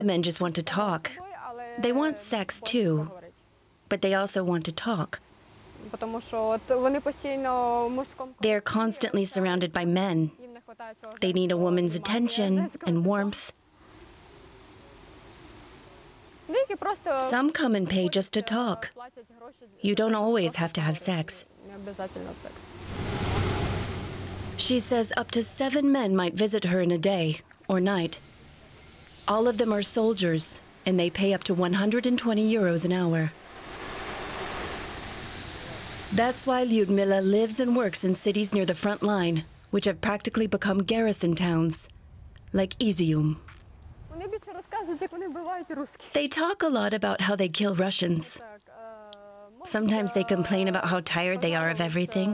Men just want to talk. They want sex too, but they also want to talk. They're constantly surrounded by men. They need a woman's attention and warmth. Some come and pay just to talk. You don't always have to have sex. She says up to 7 men might visit her in a day or night. All of them are soldiers, and they pay up to 120 euros an hour. That's why Lyudmila lives and works in cities near the front line, which have practically become garrison towns, like Izium. They talk a lot about how they kill Russians. Sometimes they complain about how tired they are of everything.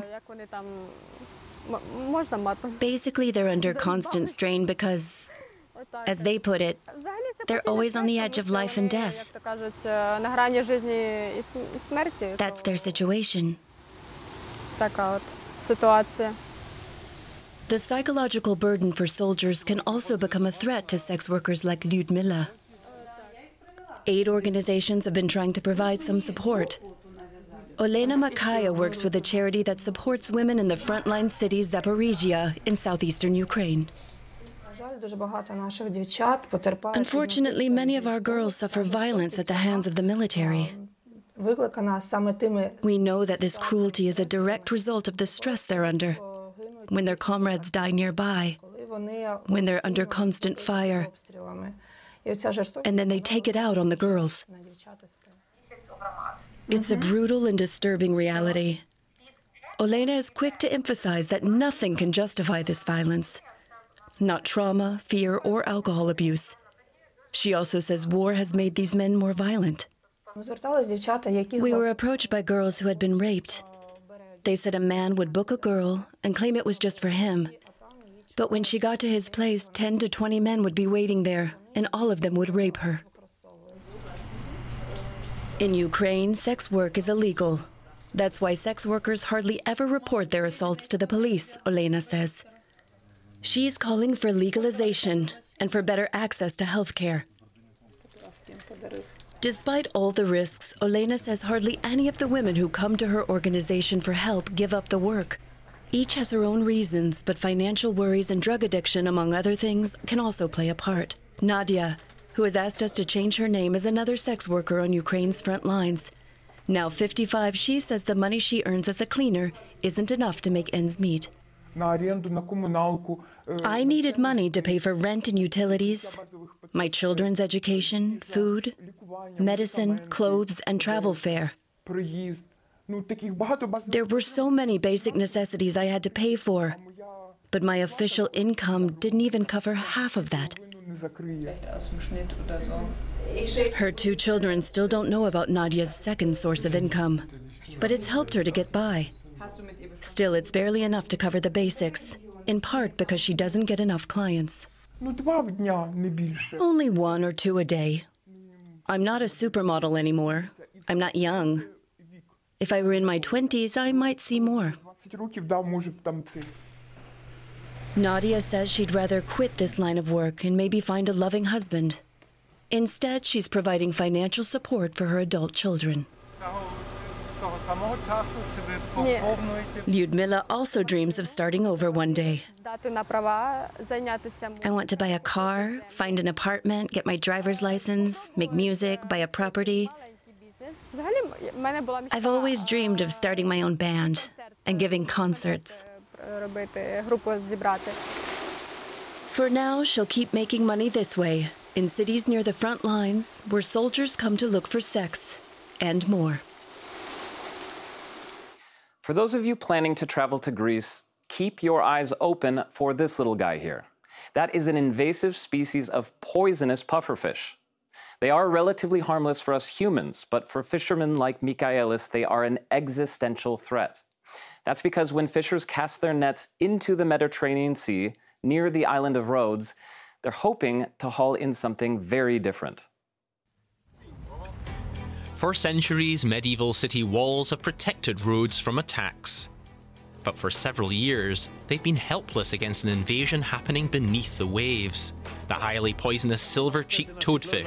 Basically, they're under constant strain because, as they put it, they're always on the edge of life and death. That's their situation. The psychological burden for soldiers can also become a threat to sex workers like Lyudmila. Aid organizations have been trying to provide some support. Olena Makaya works with a charity that supports women in the frontline city Zaporizhia in southeastern Ukraine. Unfortunately, many of our girls suffer violence at the hands of the military. We know that this cruelty is a direct result of the stress they're under, when their comrades die nearby, when they're under constant fire, and then they take it out on the girls. It's a brutal and disturbing reality. Olena is quick to emphasize that nothing can justify this violence. Not trauma, fear, or alcohol abuse. She also says war has made these men more violent. We were approached by girls who had been raped. They said a man would book a girl and claim it was just for him. But when she got to his place, 10 to 20 men would be waiting there, and all of them would rape her. In Ukraine, sex work is illegal. That's why sex workers hardly ever report their assaults to the police, Olena says. She's calling for legalization and for better access to health care. Despite all the risks, Olena says hardly any of the women who come to her organization for help give up the work. Each has her own reasons, but financial worries and drug addiction, among other things, can also play a part. Nadia, who has asked us to change her name, is another sex worker on Ukraine's front lines. Now 55, she says the money she earns as a cleaner isn't enough to make ends meet. I needed money to pay for rent and utilities, my children's education, food, medicine, clothes, and travel fare. There were so many basic necessities I had to pay for, but my official income didn't even cover half of that. Her 2 children still don't know about Nadia's second source of income, but it's helped her to get by. Still, it's barely enough to cover the basics, in part because she doesn't get enough clients. Only 1 or 2 a day. I'm not a supermodel anymore. I'm not young. If I were in my 20s, I might see more. Nadia says she'd rather quit this line of work and maybe find a loving husband. Instead, she's providing financial support for her adult children. Lyudmila also dreams of starting over one day. I want to buy a car, find an apartment, get my driver's license, make music, buy a property. I've always dreamed of starting my own band and giving concerts. For now, she'll keep making money this way, in cities near the front lines, where soldiers come to look for sex and more. For those of you planning to travel to Greece, keep your eyes open for this little guy here. That is an invasive species of poisonous pufferfish. They are relatively harmless for us humans, but for fishermen like Michaelis, they are an existential threat. That's because when fishers cast their nets into the Mediterranean Sea, near the island of Rhodes, they're hoping to haul in something very different. For centuries, medieval city walls have protected Rhodes from attacks. but for several years, they've been helpless against an invasion happening beneath the waves. The highly poisonous silver-cheeked toadfish